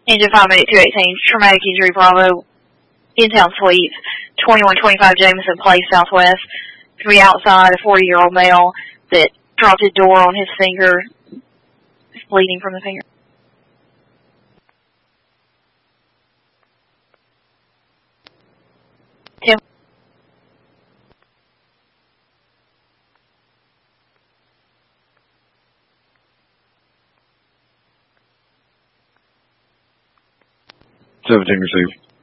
Engine 58218, traumatic injury, Bravo, in-town sweep, 2125 Jameson Place, Southwest. To be outside, a 40-year-old male that dropped a door on his finger, is bleeding from the finger. Tim. Seventeen received.